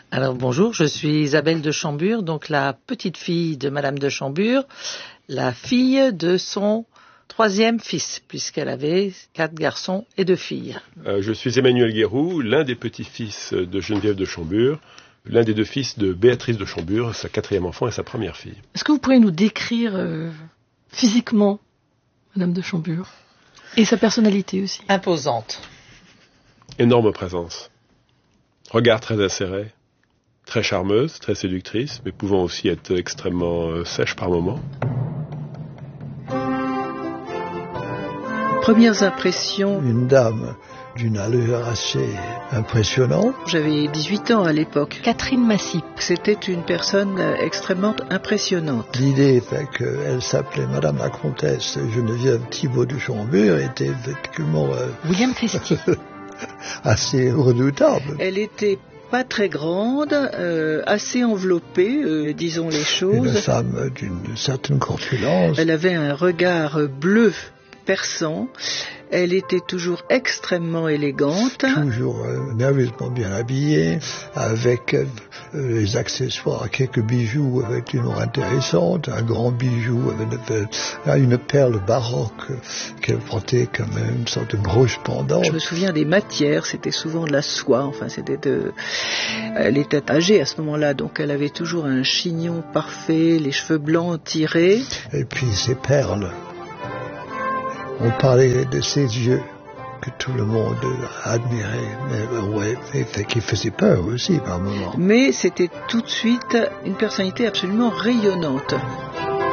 Alors bonjour, je suis Isabelle de Chambure, donc la petite fille de Madame de Chambure, la fille de son troisième fils, puisqu'elle avait 4 garçons et 2 filles. Je suis Emmanuel Guéroux, l'un des petits-fils de Geneviève de Chambure, l'un des 2 fils de Béatrice de Chambure, sa 4e enfant et sa première fille. Est-ce que vous pourriez nous décrire physiquement Madame de Chambure et sa personnalité aussi? Imposante. Énorme présence. Regard très acéré, très charmeuse, très séductrice, mais pouvant aussi être extrêmement sèche par moments. Premières impressions. Une dame d'une allure assez impressionnante. J'avais 18 ans à l'époque. Catherine Massy. C'était une personne extrêmement impressionnante. L'idée qu'elle s'appelait Madame la Comtesse Geneviève Thibault de Chambure était effectivement William Christie. assez redoutable. Elle était pas très grande, assez enveloppée, disons les choses. Une femme d'une certaine corpulence. Elle avait un regard bleu perçant. Elle était toujours extrêmement élégante. Toujours merveilleusement bien habillée, avec les accessoires, quelques bijoux avec une aura intéressante, un grand bijou avec une perle baroque qu'elle portait comme une sorte de broche pendante. Je me souviens des matières, c'était souvent de la soie, Elle était âgée à ce moment-là, donc elle avait toujours un chignon parfait, les cheveux blancs tirés. Et puis ses perles. On parlait de ses yeux que tout le monde admirait, mais qui faisait peur aussi par moments. Mais c'était tout de suite une personnalité absolument rayonnante.